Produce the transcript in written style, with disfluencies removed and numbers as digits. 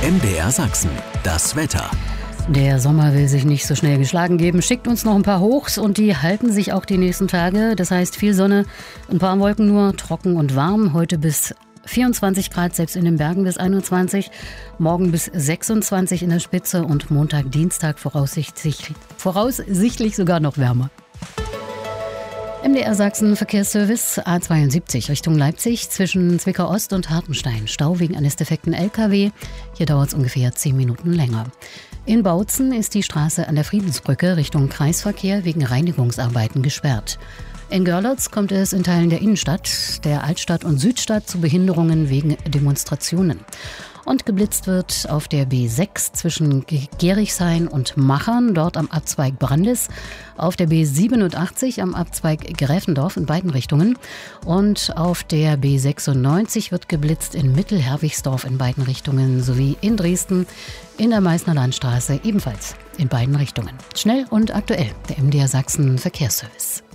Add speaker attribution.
Speaker 1: MDR Sachsen, das Wetter.
Speaker 2: Der Sommer will sich nicht so schnell geschlagen geben, schickt uns noch ein paar Hochs und die halten sich auch die nächsten Tage. Das heißt viel Sonne, ein paar Wolken nur, trocken und warm. Heute bis 24 Grad, selbst in den Bergen bis 21. Morgen bis 26 in der Spitze und Montag, Dienstag voraussichtlich sogar noch wärmer. MDR Sachsen Verkehrsservice A72 Richtung Leipzig zwischen Zwickau Ost und Hartenstein. Stau wegen eines defekten LKW. Hier dauert es ungefähr 10 Minuten länger. In Bautzen ist die Straße an der Friedensbrücke Richtung Kreisverkehr wegen Reinigungsarbeiten gesperrt. In Görlitz kommt es in Teilen der Innenstadt, der Altstadt und Südstadt zu Behinderungen wegen Demonstrationen. Und geblitzt wird auf der B6 zwischen Gerichshain und Machern, dort am Abzweig Brandis, auf der B87 am Abzweig Gräfendorf in beiden Richtungen und auf der B96 wird geblitzt in Mittelherwigsdorf in beiden Richtungen sowie in Dresden in der Meißner Landstraße ebenfalls in beiden Richtungen. Schnell und aktuell, der MDR Sachsen Verkehrsservice.